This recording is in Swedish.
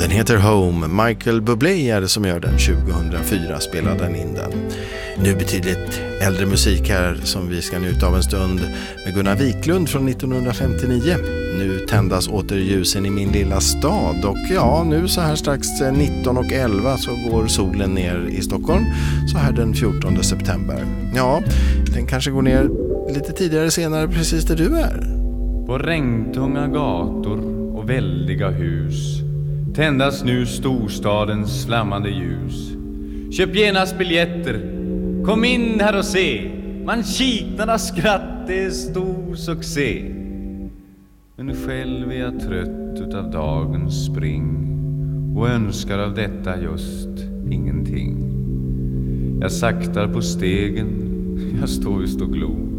Den heter Home. Michael Bublé är det som gör den. 2004 spelade den in den. Nu betydligt äldre musik här som vi ska njuta av en stund med Gunnar Wiklund från 1959. Nu tändas åter ljusen i min lilla stad och ja, nu så här strax 19:11 så går solen ner i Stockholm så här den 14 september. Ja, den kanske går ner lite tidigare senare precis där du är. På regntunga gator och väldiga hus tändas nu storstadens flammande ljus. Köp genast biljetter, kom in här och se. Man kiknar av skratt, det är stor succé. Men själv är jag trött utav dagens spring och önskar av detta just ingenting. Jag saktar på stegen, jag står just och glor.